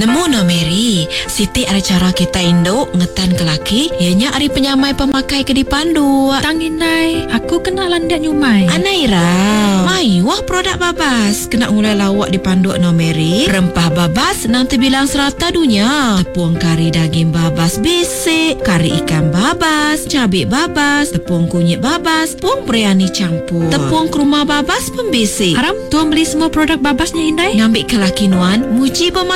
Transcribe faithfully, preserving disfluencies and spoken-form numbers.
Nemu no Mary, Siti ada cara kita induk ngetan ke laki, ianya ari penyamai pemakai ke dipandu. Tanginai, aku kena landak nyumai. Anaira, mai wah produk babas kena mulai lawak dipandu no Mary. Rempah babas nanti bilang serata dunia. Tepung kari daging babas bisik, kari ikan babas, cabai babas, tepung kunyit babas, tepung biryani campur, tepung kurma babas pembisik. Haram, tuan beli semua produk babasnya Indai. Ngambil ke laki nuan, muji